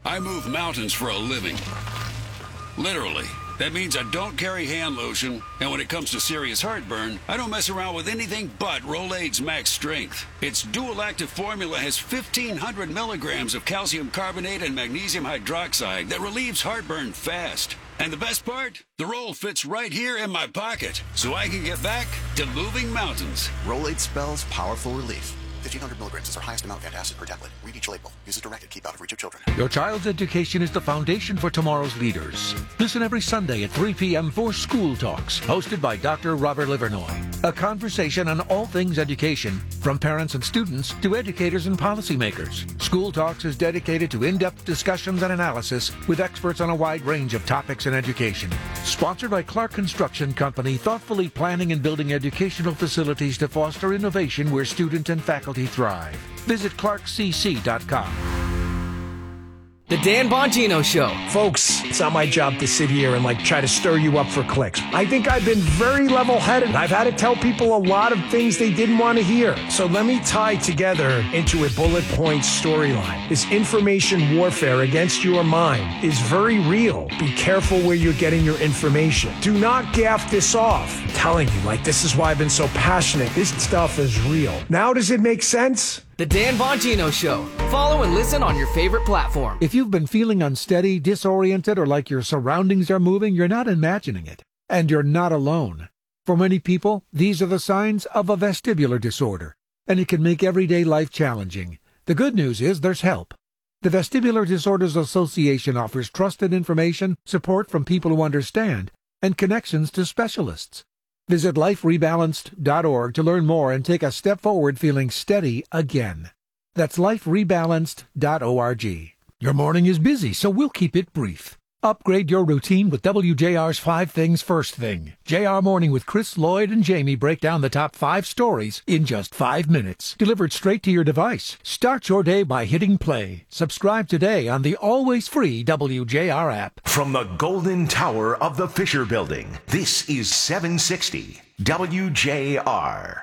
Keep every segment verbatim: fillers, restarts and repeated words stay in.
I move mountains for a living. Literally. That means I don't carry hand lotion, and when it comes to serious heartburn, I don't mess around with anything but Rolaids Max Strength. Its dual-active formula has fifteen hundred milligrams of calcium carbonate and magnesium hydroxide that relieves heartburn fast. And the best part? The roll fits right here in my pocket, so I can get back to moving mountains. Rolaids spells powerful relief. fifteen hundred milligrams is our highest amount of antacid per tablet. Read each label. Use as directed. Keep out of reach of children. Your child's education is the foundation for tomorrow's leaders. Listen every Sunday at three p.m. for School Talks, hosted by Doctor Robert Livernoy. A conversation on all things education, from parents and students to educators and policymakers. School Talks is dedicated to in-depth discussions and analysis with experts on a wide range of topics in education. Sponsored by Clark Construction Company, thoughtfully planning and building educational facilities to foster innovation where student and faculty thrive. Visit clark c c dot com. The Dan Bongino Show. Folks, it's not my job to sit here and like try to stir you up for clicks. I think I've been very level-headed. I've had to tell people a lot of things they didn't want to hear. So let me tie together into a bullet point storyline. This information warfare against your mind is very real. Be careful where you're getting your information. Do not gaff this off. I'm telling you, like, this is why I've been so passionate. This stuff is real. Now does it make sense? The Dan Bongino Show. Follow and listen on your favorite platform. If you've been feeling unsteady, disoriented, or like your surroundings are moving, you're not imagining it. And you're not alone. For many people, these are the signs of a vestibular disorder, and it can make everyday life challenging. The good news is there's help. The Vestibular Disorders Association offers trusted information, support from people who understand, and connections to specialists. Visit life rebalanced dot org to learn more and take a step forward feeling steady again. That's life rebalanced dot org. Your morning is busy, so we'll keep it brief. Upgrade your routine with W J R's Five Things First Thing. J R Morning with Chris, Lloyd, and Jamie break down the top five stories in just five minutes. Delivered straight to your device. Start your day by hitting play. Subscribe today on the always free W J R app. From the Golden Tower of the Fisher Building, this is seven sixty W J R.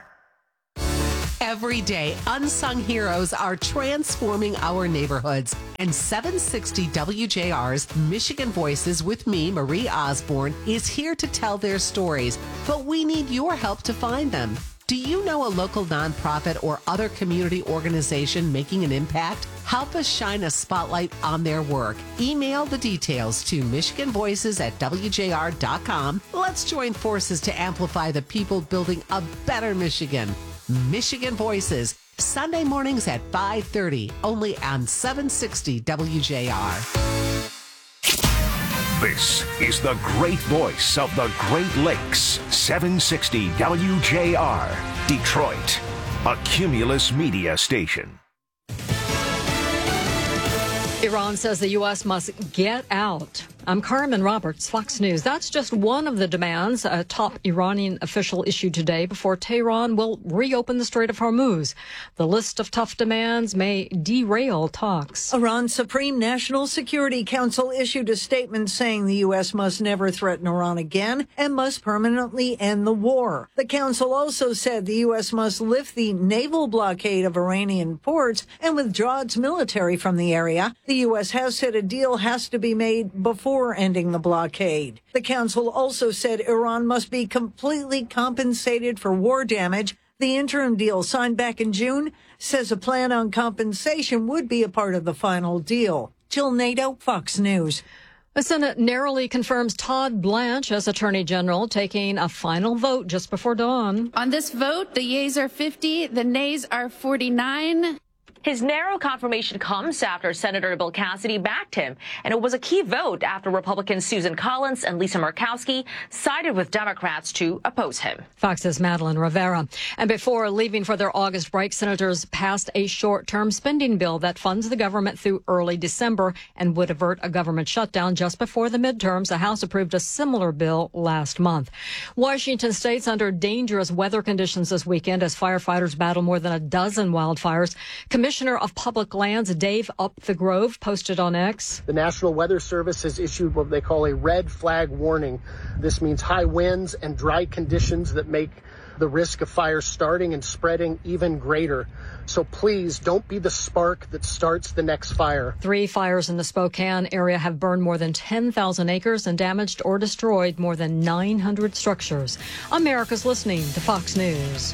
Every day, unsung heroes are transforming our neighborhoods. And seven sixty W J R's Michigan Voices with me, Marie Osborne, is here to tell their stories. But we need your help to find them. Do you know a local nonprofit or other community organization making an impact? Help us shine a spotlight on their work. Email the details to michigan voices at w j r dot com. Let's join forces to amplify the people building a better Michigan. Michigan Voices, Sunday mornings at five thirty, only on seven sixty W J R. This is the great voice of the Great Lakes, seven sixty W J R, Detroit, a Cumulus media station. Iran says the U S must get out. I'm Carmen Roberts, Fox News. That's just one of the demands a top Iranian official issued today before Tehran will reopen the Strait of Hormuz. The list of tough demands may derail talks. Iran's Supreme National Security Council issued a statement saying the U S must never threaten Iran again and must permanently end the war. The council also said the U S must lift the naval blockade of Iranian ports and withdraw its military from the area. The U S has said a deal has to be made before ending the blockade. The council also said Iran must be completely compensated for war damage. The interim deal signed back in June says a plan on compensation would be a part of the final deal. Jill Nato, Fox News. The Senate narrowly confirms Todd Blanche as Attorney General, taking a final vote just before dawn. On this vote, the yeas are fifty, the nays are forty-nine. His narrow confirmation comes after Senator Bill Cassidy backed him, and it was a key vote after Republicans Susan Collins and Lisa Murkowski sided with Democrats to oppose him. Fox's Madeline Rivera. And before leaving for their August break, senators passed a short-term spending bill that funds the government through early December and would avert a government shutdown just before the midterms. The House approved a similar bill last month. Washington State's under dangerous weather conditions this weekend as firefighters battle more than a dozen wildfires. Commissioner of Public Lands Dave Upthegrove posted on X. The National Weather Service has issued what they call a red flag warning. This means high winds and dry conditions that make the risk of fire starting and spreading even greater. So please don't be the spark that starts the next fire. Three fires in the Spokane area have burned more than ten thousand acres and damaged or destroyed more than nine hundred structures. America's listening to Fox News.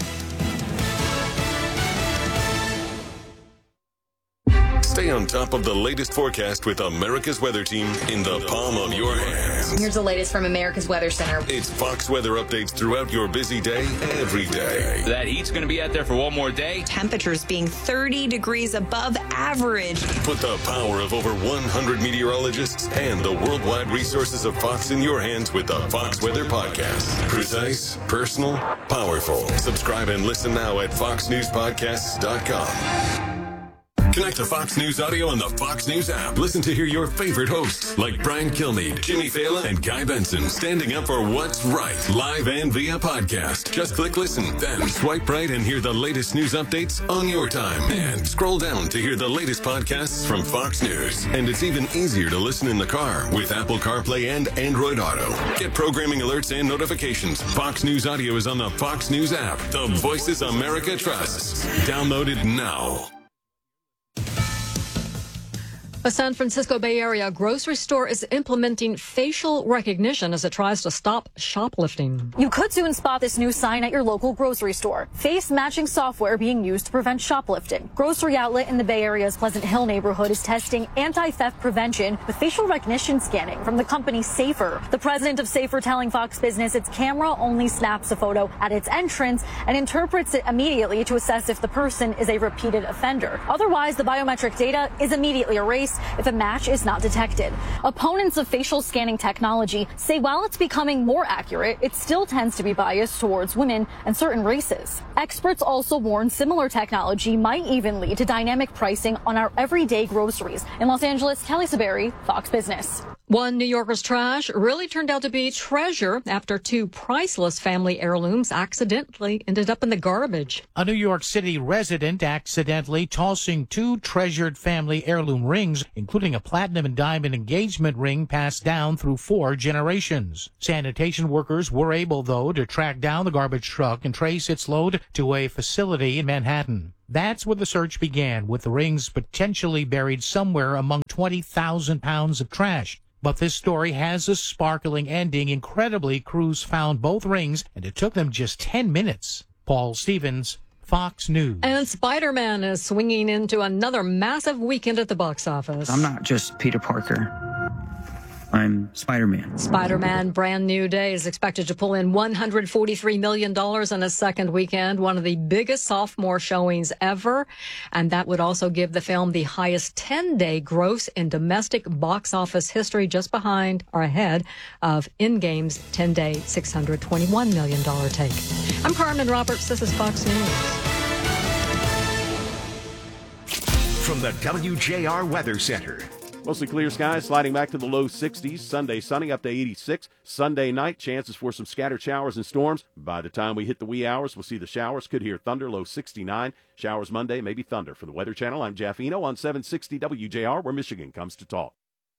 Stay on top of the latest forecast with America's Weather Team in the palm of your hands. Here's the latest from America's Weather Center. It's Fox weather updates throughout your busy day, every day. That heat's going to be out there for one more day. Temperatures being thirty degrees above average. Put the power of over one hundred meteorologists and the worldwide resources of Fox in your hands with the Fox Weather Podcast. Precise, personal, powerful. Subscribe and listen now at fox news podcasts dot com. Connect to Fox News Audio on the Fox News app. Listen to hear your favorite hosts like Brian Kilmeade, Jimmy Fallon, and Guy Benson standing up for what's right, live and via podcast. Just click listen, then swipe right and hear the latest news updates on your time. And scroll down to hear the latest podcasts from Fox News. And it's even easier to listen in the car with Apple CarPlay and Android Auto. Get programming alerts and notifications. Fox News Audio is on the Fox News app. The voices America trusts. Download it now. A San Francisco Bay Area grocery store is implementing facial recognition as it tries to stop shoplifting. You could soon spot this new sign at your local grocery store. Face matching software being used to prevent shoplifting. Grocery outlet in the Bay Area's Pleasant Hill neighborhood is testing anti-theft prevention with facial recognition scanning from the company Safer. The president of Safer telling Fox Business its camera only snaps a photo at its entrance and interprets it immediately to assess if the person is a repeated offender. Otherwise, the biometric data is immediately erased if a match is not detected. Opponents of facial scanning technology say while it's becoming more accurate, it still tends to be biased towards women and certain races. Experts also warn similar technology might even lead to dynamic pricing on our everyday groceries. In Los Angeles, Kelly Saberi, Fox Business. One New Yorker's trash really turned out to be treasure after two priceless family heirlooms accidentally ended up in the garbage. A New York City resident accidentally tossing two treasured family heirloom rings, including a platinum and diamond engagement ring passed down through four generations. Sanitation workers were able, though, to track down the garbage truck and trace its load to a facility in Manhattan. That's where the search began, with the rings potentially buried somewhere among twenty thousand pounds of trash. But this story has a sparkling ending. Incredibly, crews found both rings, and it took them just ten minutes. Paul Stevens, Fox News. And Spider-Man is swinging into another massive weekend at the box office. I'm not just Peter Parker. I'm Spider-Man. Spider-Man Brand New Day is expected to pull in one hundred forty-three million dollars in a second weekend, one of the biggest sophomore showings ever. And that would also give the film the highest ten-day gross in domestic box office history, just behind or ahead of Endgame's ten-day, six hundred twenty-one million dollars take. I'm Carmen Roberts. This is Fox News. From the W J R Weather Center. Mostly clear skies, sliding back to the low sixties. Sunday sunny, up to eighty-six. Sunday night, chances for some scattered showers and storms. By the time we hit the wee hours, we'll see the showers. Could hear thunder, low sixty-nine. Showers Monday, maybe thunder. For the Weather Channel, I'm Jeff Eno on seven sixty W J R, where Michigan comes to talk.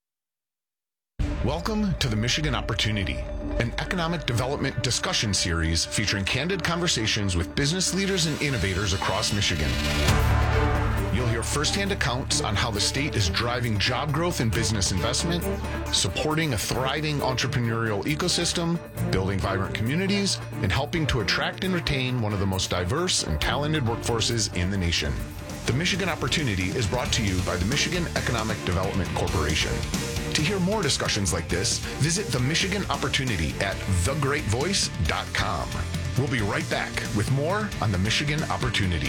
Welcome to the Michigan Opportunity, an economic development discussion series featuring candid conversations with business leaders and innovators across Michigan. You'll hear firsthand accounts on how the state is driving job growth and business investment, supporting a thriving entrepreneurial ecosystem, building vibrant communities, and helping to attract and retain one of the most diverse and talented workforces in the nation. The Michigan Opportunity is brought to you by the Michigan Economic Development Corporation. To hear more discussions like this, visit the Michigan Opportunity at the great voice dot com. We'll be right back with more on the Michigan Opportunity.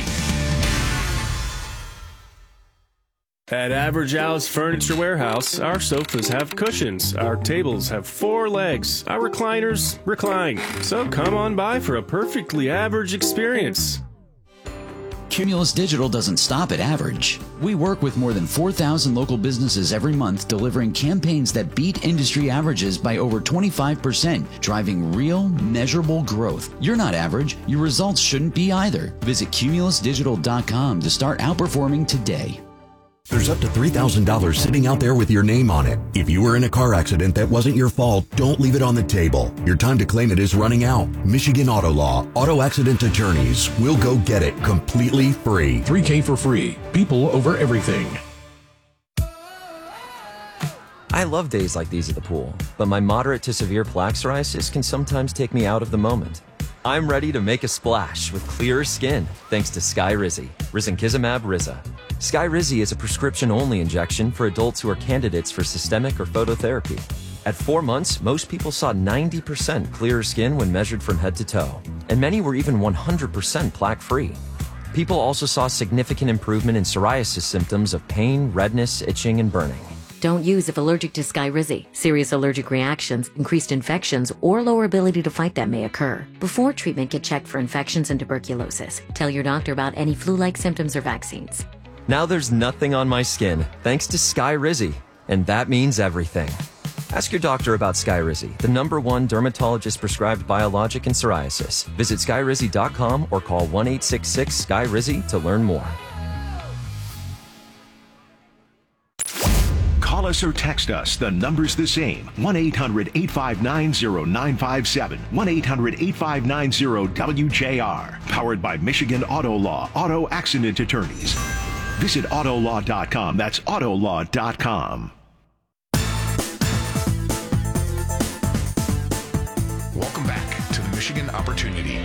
At Average Al's Furniture Warehouse, our sofas have cushions, our tables have four legs, our recliners recline. So come on by for a perfectly average experience. Cumulus Digital doesn't stop at average. We work with more than four thousand local businesses every month, delivering campaigns that beat industry averages by over twenty-five percent, driving real, measurable growth. You're not average. Your results shouldn't be either. Visit cumulus digital dot com to start outperforming today. There's up to three thousand dollars sitting out there with your name on it. If you were in a car accident that wasn't your fault, don't leave it on the table. Your time to claim it is running out. Michigan Auto Law, auto accident attorneys will go get it completely free. three K for free. People over everything. I love days like these at the pool, but my moderate to severe plaque psoriasis can sometimes take me out of the moment. I'm ready to make a splash with clearer skin thanks to Skyrizi, risankizumab Riza. Skyrizi is a prescription-only injection for adults who are candidates for systemic or phototherapy. At four months, most people saw ninety percent clearer skin when measured from head to toe, and many were even one hundred percent plaque-free. People also saw significant improvement in psoriasis symptoms of pain, redness, itching, and burning. Don't use if allergic to Skyrizi. Serious allergic reactions, increased infections, or lower ability to fight them may occur. Before treatment, get checked for infections and tuberculosis. Tell your doctor about any flu-like symptoms or vaccines. Now there's nothing on my skin thanks to Skyrizi, and that means everything. Ask your doctor about Skyrizi, the number one dermatologist-prescribed biologic in psoriasis. Visit skyrizi dot com or call one eight six six Skyrizi to learn more. Call us or text us. The number's the same. one eight hundred eight five nine zero nine five seven. one eight hundred eight five nine zero W J R. Powered by Michigan Auto Law, Auto Accident Attorneys. Visit auto law dot com. That's auto law dot com. Welcome back to the Michigan Opportunity.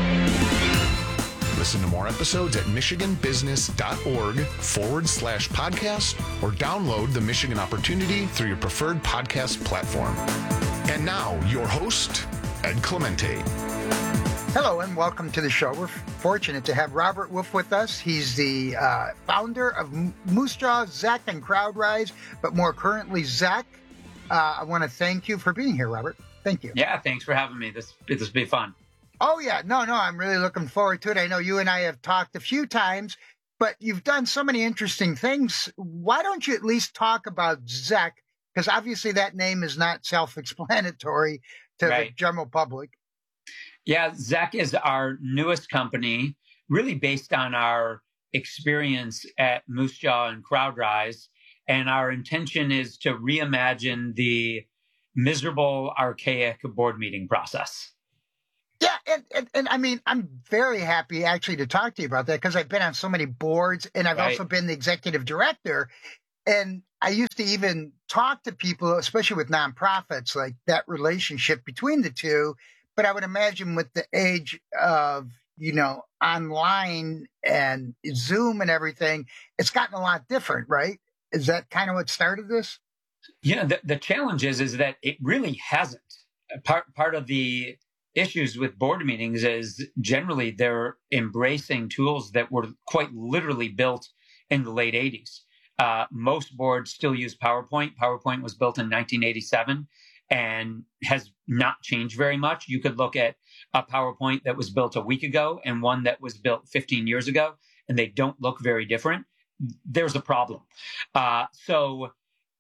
Listen to more episodes at michiganbusiness.org forward slash podcast or download the Michigan Opportunity through your preferred podcast platform. And now, your host, Ed Clemente. Hello and welcome to the show. We're fortunate to have Robert Wolf with us. He's the uh, founder of Moose Jaw, Zach, and CrowdRise, but more currently, Zach. Uh, I want to thank you for being here, Robert. Thank you. Yeah, thanks for having me. This this will be fun. Oh, yeah. No, no, I'm really looking forward to it. I know you and I have talked a few times, but you've done so many interesting things. Why don't you at least talk about Zach? Because obviously that name is not self-explanatory to right. the general public. Yeah, Zach is our newest company, really based on our experience at Moose Jaw and CrowdRise. And our intention is to reimagine the miserable, archaic board meeting process. Yeah, and, and, and I mean, I'm very happy actually to talk to you about that because I've been on so many boards and I've right. also been the executive director. And I used to even talk to people, especially with nonprofits, like that relationship between the two. But I would imagine with the age of, you know, online and Zoom and everything, it's gotten a lot different, right? Is that kind of what started this? Yeah, the, the challenge is, is that it really hasn't. Part, part of the issues with board meetings is generally they're embracing tools that were quite literally built in the late eighties. Uh, most boards still use PowerPoint. PowerPoint was built in nineteen eighty-seven and has not changed very much. You could look at a PowerPoint that was built a week ago and one that was built fifteen years ago, and they don't look very different. There's a problem. Uh, so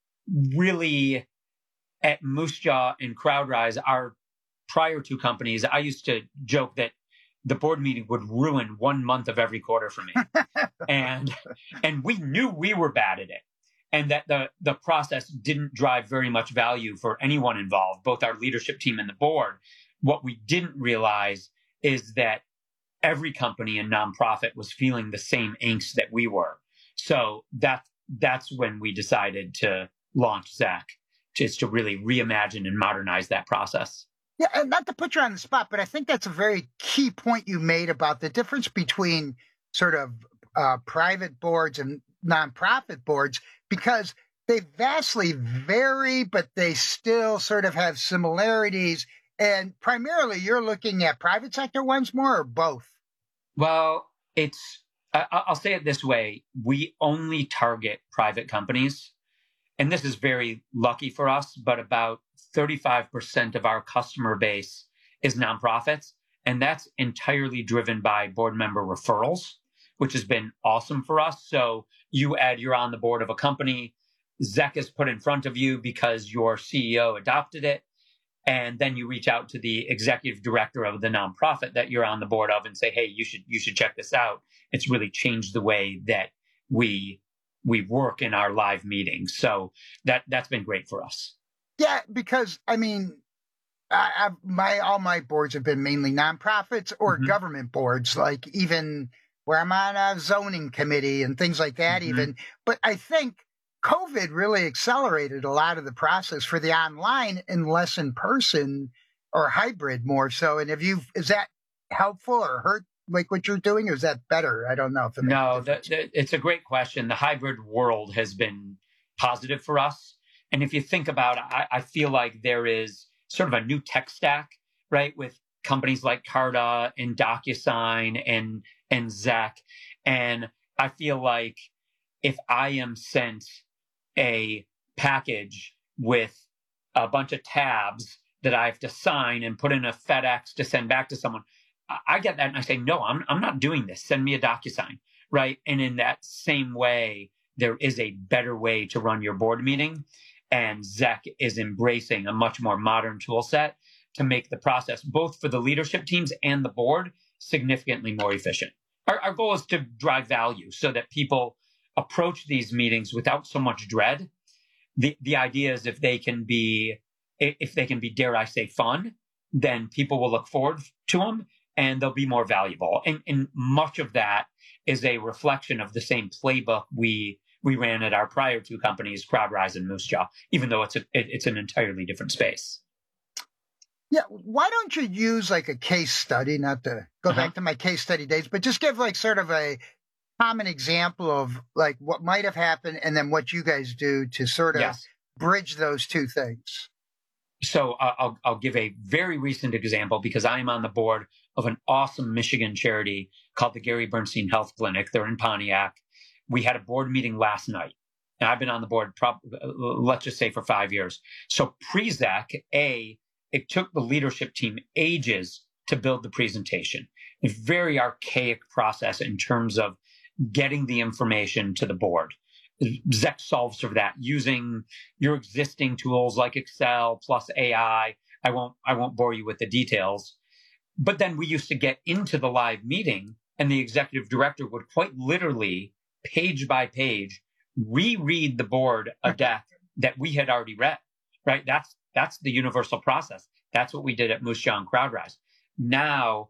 really at Moose Jaw and CrowdRise, our prior two companies, I used to joke that the board meeting would ruin one month of every quarter for me. and and we knew we were bad at it and that the, the process didn't drive very much value for anyone involved, both our leadership team and the board. What we didn't realize is that every company and nonprofit was feeling the same angst that we were. So that's, that's when we decided to launch Zach, just to really reimagine and modernize that process. Yeah, and not to put you on the spot, but I think that's a very key point you made about the difference between sort of uh, private boards and nonprofit boards, because they vastly vary, but they still sort of have similarities. And primarily, you're looking at private sector ones more or both? Well, it's I, I'll say it this way. We only target private companies. And this is very lucky for us, but about thirty-five percent of our customer base is nonprofits. And that's entirely driven by board member referrals, which has been awesome for us. So you add, you're on the board of a company, Zach is put in front of you because your C E O adopted it. And then you reach out to the executive director of the nonprofit that you're on the board of and say, hey, you should, you should check this out. It's really changed the way that we we work in our live meetings. So that that's been great for us. Yeah, because I mean, I, I, my all my boards have been mainly nonprofits or mm-hmm. government boards, like even where I'm on a zoning committee and things like that. Mm-hmm. Even, but I think COVID really accelerated a lot of the process for the online and less in person or hybrid more so. And have you is that helpful or hurt like what you're doing, or is that better? I don't know. If it no, the, the, it's a great question. The hybrid world has been positive for us. And if you think about it, I, I feel like there is sort of a new tech stack, right, with companies like Carta and DocuSign and and Zec. And I feel like if I am sent a package with a bunch of tabs that I have to sign and put in a FedEx to send back to someone, I get that and I say, no, I'm I'm not doing this. Send me a DocuSign, right? And in that same way, there is a better way to run your board meeting. And Zec is embracing a much more modern tool set to make the process, both for the leadership teams and the board, significantly more efficient. Our, our goal is to drive value so that people approach these meetings without so much dread. The the idea is if they can be, if they can be, dare I say, fun, then people will look forward to them. And they'll be more valuable. And, and much of that is a reflection of the same playbook we we ran at our prior two companies, CrowdRise and Moosejaw, even though it's a, it, it's an entirely different space. Yeah, why don't you use like a case study, not to go uh-huh. back to my case study days, but just give like sort of a common example of like what might have happened and then what you guys do to sort of yes. bridge those two things. So uh, I'll, I'll give a very recent example because I am on the board of an awesome Michigan charity called the Gary Bernstein Health Clinic. They're in Pontiac. We had a board meeting last night. And I've been on the board, prob- let's just say, for five years. So pre-Zec, A, it took the leadership team ages to build the presentation. A very archaic process in terms of getting the information to the board. Zec solves for that using your existing tools like Excel plus A I. I won't, I won't bore you with the details. But then we used to get into the live meeting and the executive director would quite literally, page by page, reread the board a deck that we had already read, right? That's that's the universal process. That's what we did at Moosejaw and CrowdRise. Now,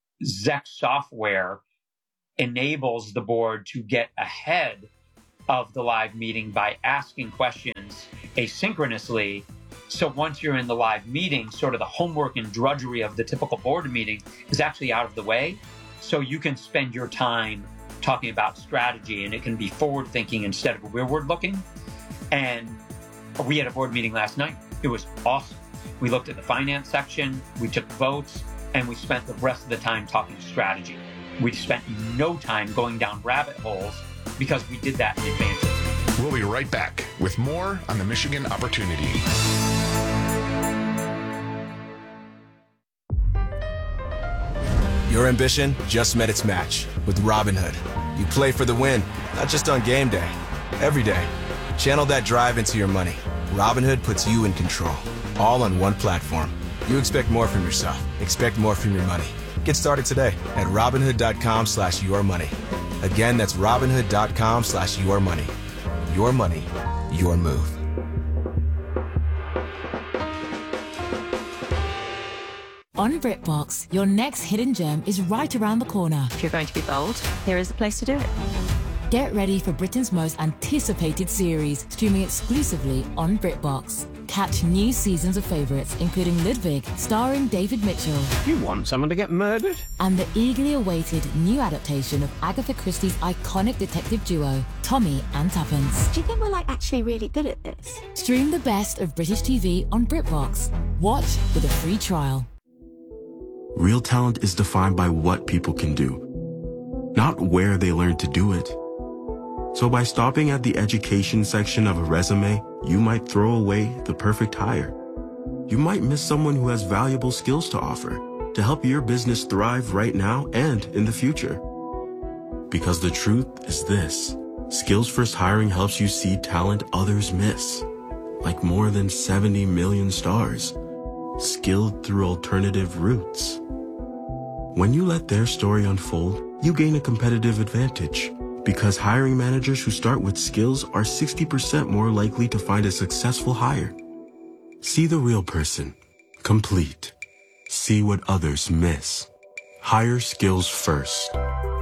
Zec software enables the board to get ahead of the live meeting by asking questions asynchronously. So once you're in the live meeting, sort of the homework and drudgery of the typical board meeting is actually out of the way. So you can spend your time talking about strategy, and it can be forward-thinking instead of rearward-looking. And we had a board meeting last night. It was awesome. We looked at the finance section, we took votes, and we spent the rest of the time talking strategy. We spent no time going down rabbit holes because we did that in advance. We'll be right back with more on the Michigan Opportunity. Your ambition just met its match with Robinhood. You play for the win, not just on game day, every day. Channel that drive into your money. Robinhood puts you in control, all on one platform. You expect more from yourself. Expect more from your money. Get started today at Robinhood.com slash your money. Again, that's Robinhood.com slash your money. Your money, your move. On BritBox, your next hidden gem is right around the corner. If you're going to be bold, here is the place to do it. Get ready for Britain's most anticipated series, streaming exclusively on BritBox. Catch new seasons of favourites, including Ludwig, starring David Mitchell. You want someone to get murdered? And the eagerly awaited new adaptation of Agatha Christie's iconic detective duo, Tommy and Tuppence. Do you think we're like actually really good at this? Stream the best of British T V on BritBox. Watch with a free trial. Real talent is defined by what people can do, not where they learn to do it. So by stopping at the education section of a resume, you might throw away the perfect hire. You might miss someone who has valuable skills to offer to help your business thrive right now and in the future. Because the truth is this: Skills First Hiring helps you see talent others miss, like more than seventy million stars, skilled through alternative routes. When you let their story unfold, you gain a competitive advantage, Because hiring managers who start with skills are sixty percent more likely to find a successful hire. See the real person. Complete. See what others miss. Hire skills first.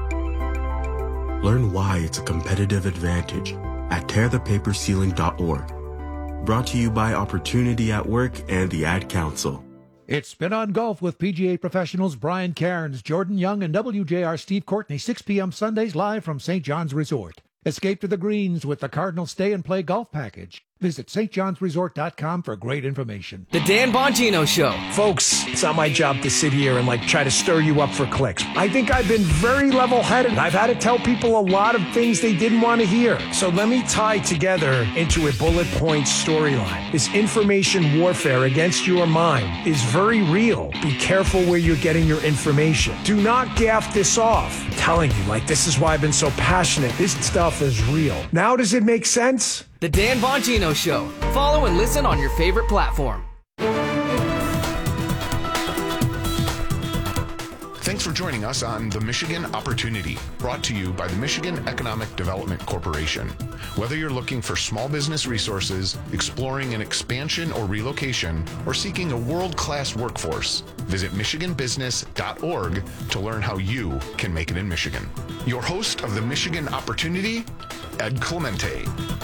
Learn why it's a competitive advantage at tear the paper ceiling dot org. Brought to you by Opportunity at Work and the Ad Council. It's Spin on Golf with P G A professionals Brian Cairns, Jordan Young, and W J R Steve Courtney, six p.m. Sundays live from Saint John's Resort. Escape to the greens with the Cardinal Stay and Play Golf Package. Visit st johns resort dot com for great information. The Dan Bongino Show. Folks, it's not my job to sit here and like try to stir you up for clicks. I think I've been very level-headed. I've had to tell people a lot of things they didn't want to hear. So let me tie together into a bullet point storyline. This information warfare against your mind is very real. Be careful where you're getting your information. Do not gaff this off. I'm telling you, like, this is why I've been so passionate. This stuff is real. Now does it make sense? The Dan Bongino Show. Follow and listen on your favorite platform. Thanks for joining us on The Michigan Opportunity, brought to you by the Michigan Economic Development Corporation. Whether you're looking for small business resources, exploring an expansion or relocation, or seeking a world-class workforce, visit michigan business dot org to learn how you can make it in Michigan. Your host of The Michigan Opportunity, Ed Clemente.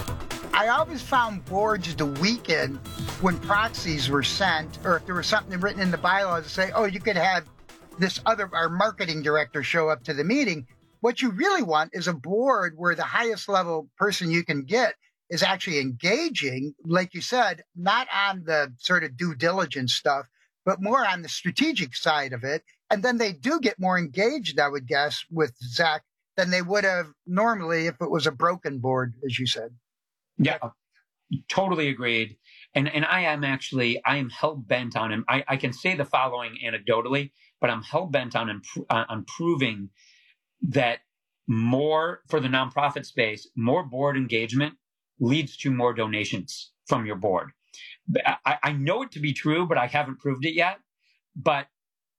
I always found boards to weaken when proxies were sent, or if there was something written in the bylaws to say, oh, you could have this other, our marketing director show up to the meeting. What you really want is a board where the highest level person you can get is actually engaging, like you said, not on the sort of due diligence stuff, but more on the strategic side of it. And then they do get more engaged, I would guess, with Zach than they would have normally if it was a broken board, as you said. Yeah, totally agreed. And and I am actually, I am hell-bent on him. I, I can say the following anecdotally, but I'm hell-bent on, imp- on proving that more, for the nonprofit space, more board engagement leads to more donations from your board. I, I know it to be true, but I haven't proved it yet. But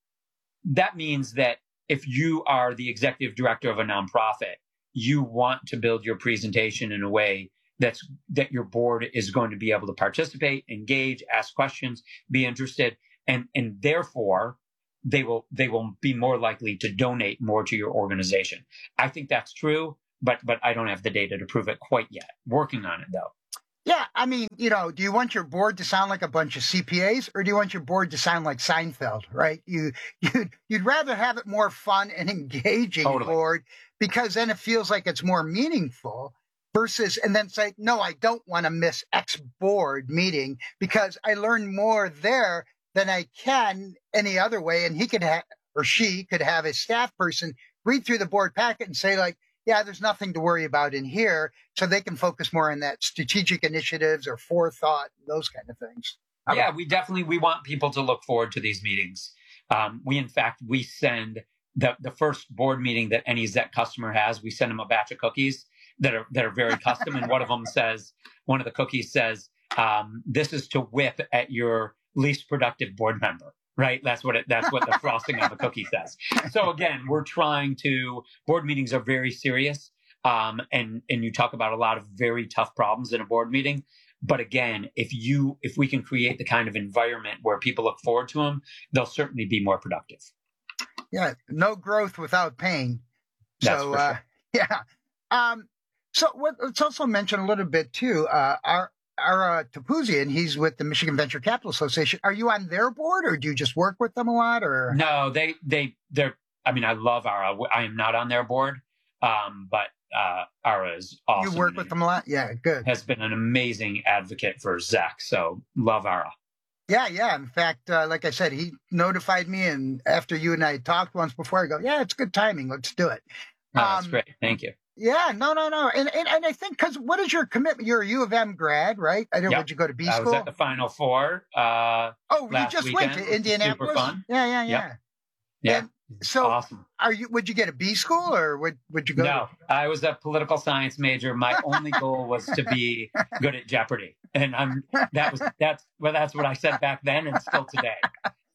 that means that if you are the executive director of a nonprofit, you want to build your presentation in a way that's that your board is going to be able to participate, engage, ask questions, be interested, and and therefore they will they will be more likely to donate more to your organization. I think that's true, but but I don't have the data to prove it quite yet. Working on it though. Yeah, I mean, you know, do you want your board to sound like a bunch of C P As, or do you want your board to sound like Seinfeld, right? You you'd, you'd rather have it more fun and engaging totally. Board, because then it feels like it's more meaningful. Versus, and then say, no, I don't want to miss X board meeting because I learn more there than I can any other way. And he could have, or she could have a staff person read through the board packet and say like, yeah, there's nothing to worry about in here. So they can focus more on that strategic initiatives or forethought, those kind of things. Yeah, we definitely, we want people to look forward to these meetings. Um, we, in fact, we send the, the first board meeting that any Zet customer has, we send them a batch of cookies that are that are very custom. And one of them says, one of the cookies says, um, this is to whip at your least productive board member, right? That's what it, that's what the frosting on the cookie says. So again, we're trying to, board meetings are very serious. Um, and, and you talk about a lot of very tough problems in a board meeting. But again, if you, if we can create the kind of environment where people look forward to them, they'll certainly be more productive. Yeah. No growth without pain. That's so, for uh, sure. yeah. Um, So what, let's also mention a little bit, too, uh, our, our uh, Tapuzian, he's with the Michigan Venture Capital Association. Are you on their board, or do you just work with them a lot? Or No, they, they, they're, I mean, I love Ara. I am not on their board, um, but uh, Ara is awesome. You work with them a lot? Yeah, good. Has been an amazing advocate for Zach, so love Ara. Yeah, yeah. In fact, uh, like I said, he notified me, and after you and I talked once before, I go, yeah, it's good timing. Let's do it. Oh, that's um, great. Thank you. Yeah, no, no, no. And and, and I think, because what is your commitment? You're a U of M grad, right? I don't know, Yep. did you go to B I school? was at the Final Four. Uh, oh, you last just weekend, went to which was Indianapolis? Super fun. Yeah, yeah, yeah. Yep. Yeah. And so, awesome. Are you? Would you get a B school, or would would you go? No, I was a political science major. My only goal was to be good at Jeopardy, and I'm that was that's well, that's what I said back then, and still today.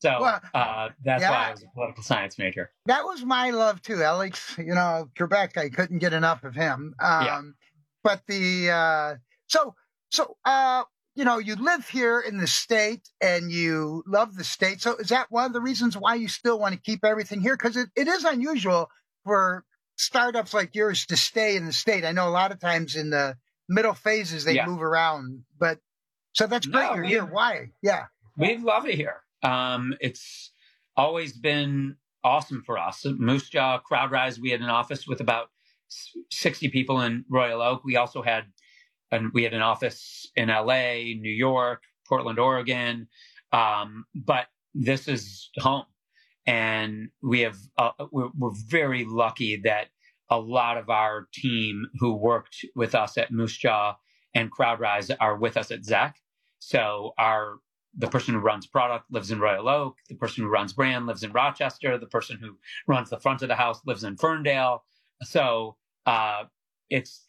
So Well, uh, that's yeah. why I was a political science major. That was my love too, Alex. You know, Quebec, I couldn't get enough of him. Um, Yeah. But the, uh, so, so, uh, you know, you live here in the state and you love the state. So is that one of the reasons why you still want to keep everything here? Because it, it is unusual for startups like yours to stay in the state. I know a lot of times in the middle phases, they Yeah. move around, but so that's great. No, You're we- here. Why? Yeah. We love it here. Um, it's always been awesome for us. Moose Jaw, CrowdRise, we had an office with about sixty people in Royal Oak. We also had, and we had an office in L A, New York, Portland, Oregon. Um, but this is home. And we have, uh, we're, we're very lucky that a lot of our team who worked with us at Moose Jaw and CrowdRise are with us at Zech. So our, the person who runs product lives in Royal Oak. The person who runs brand lives in Rochester. The person who runs the front of the house lives in Ferndale. So uh, it's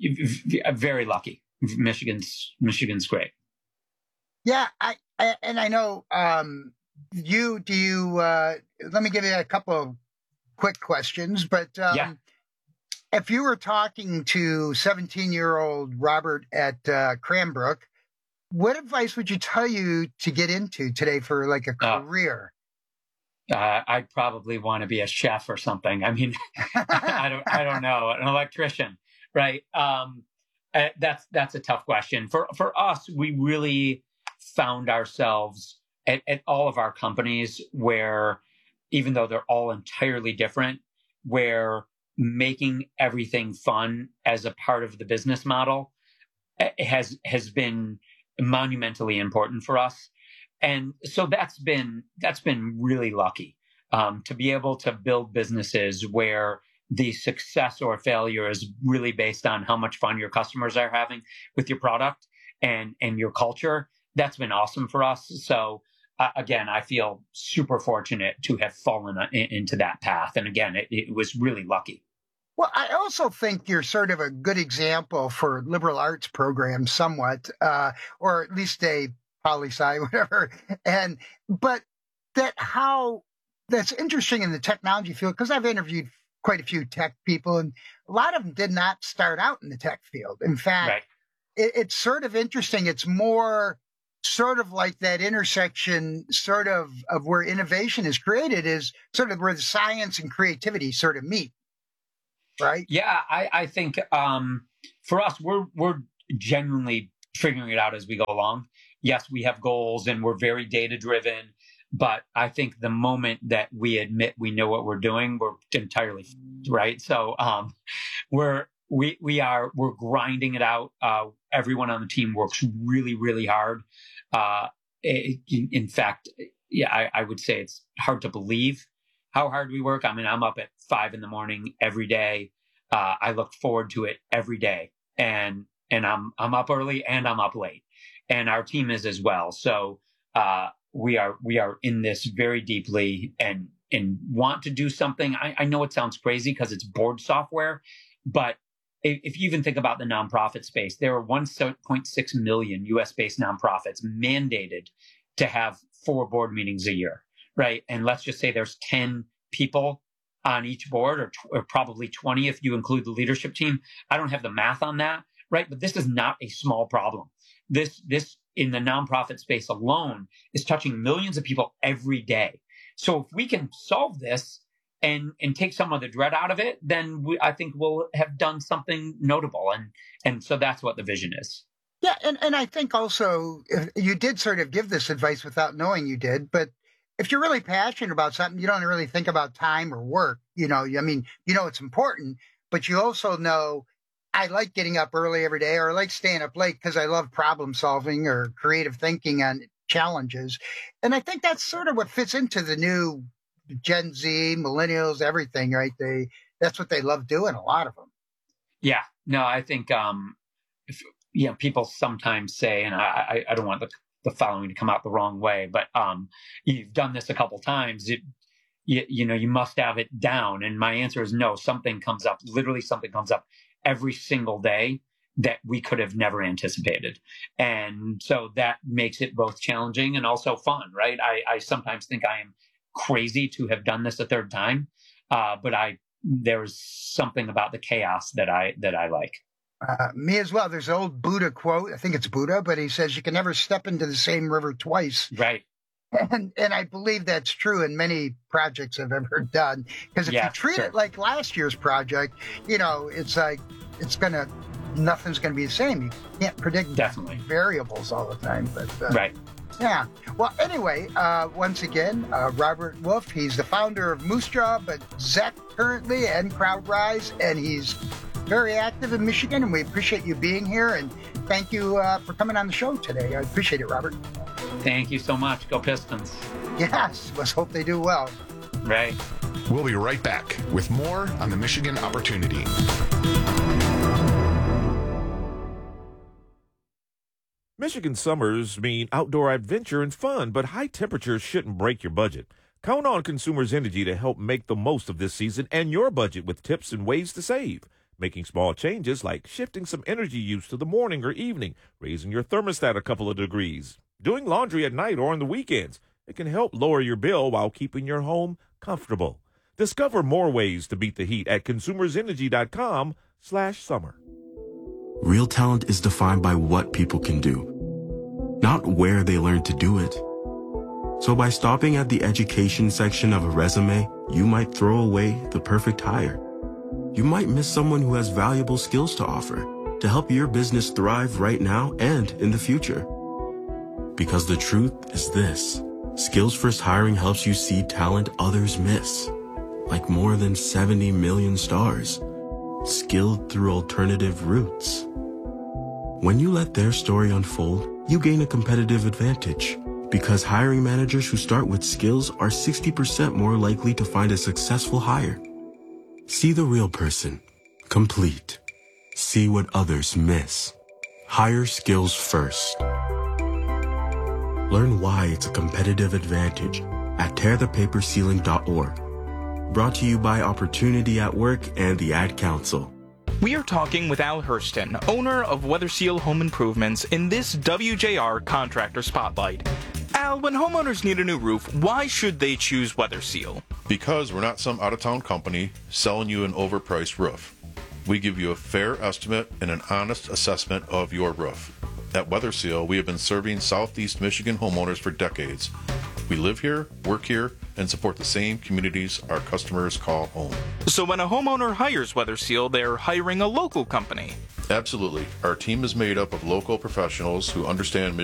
very lucky. Michigan's Michigan's great. Yeah, I, I and I know um, you. Do you? Uh, let me give you a couple of quick questions. But um, Yeah. if you were talking to seventeen-year-old Robert at uh, Cranbrook, what advice would you tell you to get into today for like a Oh. career? Uh, I'd probably want to be a chef or something. I mean, I don't, I don't know, an electrician, right? Um, uh, that's that's a tough question. For for us, we really found ourselves at, at all of our companies where, even though they're all entirely different, where making everything fun as a part of the business model uh, has has been monumentally important for us. And so that's been that's been really lucky um, to be able to build businesses where the success or failure is really based on how much fun your customers are having with your product and and your culture. That's been awesome for us. So uh, again, I feel super fortunate to have fallen in, into that path. And again, it, it was really lucky. Well, I also think you're sort of a good example for liberal arts programs, somewhat, uh, or at least a poli-sci, whatever. And but that how that's interesting in the technology field, because I've interviewed quite a few tech people, and a lot of them did not start out in the tech field. In fact, Right. it, it's sort of interesting. It's more sort of like that intersection, sort of of where innovation is created, is sort of where the science and creativity sort of meet. Right. Yeah, I, I think um, for us, we're we're genuinely figuring it out as we go along. Yes, we have goals and we're very data driven, but I think the moment that we admit we know what we're doing, we're entirely right. So um, we're we we are we're grinding it out. Uh, everyone on the team works really really hard. Uh, in, in fact, yeah, I, I would say it's hard to believe how hard we work. I mean, I'm up at five in the morning every day. Uh, I look forward to it every day, and and I'm I'm up early and I'm up late, and our team is as well. So uh, we are we are in this very deeply and and want to do something. I, I know it sounds crazy because it's board software, but if, if you even think about the nonprofit space, there are one point six million U S based nonprofits mandated to have four board meetings a year. Right. And let's just say there's ten people on each board, or, or probably twenty if you include the leadership team. I don't have the math on that. Right. But this is not a small problem. This this in the nonprofit space alone is touching millions of people every day. So if we can solve this and and take some of the dread out of it, then we, I think we'll have done something notable. And and so that's what the vision is. Yeah. And, and I think also if you did sort of give this advice without knowing you did, but if you're really passionate about something, you don't really think about time or work. You know, I mean, you know, it's important, but you also know I like getting up early every day, or I like staying up late because I love problem solving or creative thinking on challenges. And I think that's sort of what fits into the new Gen Z, millennials, everything, right? They, that's what they love doing, a lot of them. Yeah, no, I think, um, if, you know, people sometimes say, and I, I don't want the the following to come out the wrong way, but um, you've done this a couple times. It, you, you know, you must have it down. And my answer is no. Something comes up. Literally, something comes up every single day that we could have never anticipated. And so that makes it both challenging and also fun, right? I, I sometimes think I am crazy to have done this a third time, uh, but I there's something about the chaos that I that I like. Uh, me as well. There's an old Buddha quote. I think it's Buddha, but he says you can never step into the same river twice. Right. And and I believe that's true in many projects I've ever done. Because if yeah, you treat sure. it like last year's project, you know, it's like it's gonna nothing's gonna be the same. You can't predict Definitely. variables all the time. But uh, right. Yeah. Well, anyway, uh, once again, uh, Robert Wolf, he's the founder of Moose Jaw, but Zech currently and CrowdRise, and he's very active in Michigan, and we appreciate you being here, and thank you uh, for coming on the show today. I appreciate it, Robert. Thank you so much. Go Pistons. Yes. Let's hope they do well. Right. We'll be right back with more on the Michigan Opportunity. Michigan summers mean outdoor adventure and fun, but high temperatures shouldn't break your budget. Count on Consumers Energy to help make the most of this season and your budget with tips and ways to save. Making small changes like shifting some energy use to the morning or evening, raising your thermostat a couple of degrees, doing laundry at night or on the weekends. It can help lower your bill while keeping your home comfortable. Discover more ways to beat the heat at consumersenergy.com slash summer. Real talent is defined by what people can do, not where they learn to do it. So by stopping at the education section of a resume, you might throw away the perfect hire. You might miss someone who has valuable skills to offer to help your business thrive right now and in the future. Because the truth is this: Skills First Hiring helps you see talent others miss, like more than seventy million stars, skilled through alternative routes. When you let their story unfold, you gain a competitive advantage, because hiring managers who start with skills are sixty percent more likely to find a successful hire. See the real person, complete. See what others miss. Hire skills first. Learn why it's a competitive advantage at tear the paper ceiling dot org. Brought to you by Opportunity at Work and the Ad Council. We are talking with Al Hurston, owner of Weather Seal Home Improvements, in this W J R Contractor Spotlight. Al, when homeowners need a new roof, why should they choose Weather Seal? Because we're not some out-of-town company selling you an overpriced roof. We give you a fair estimate and an honest assessment of your roof. At Weather Seal, we have been serving Southeast Michigan homeowners for decades. We live here, work here, and support the same communities our customers call home. So when a homeowner hires Weather Seal, they're hiring a local company? Absolutely. Our team is made up of local professionals who understand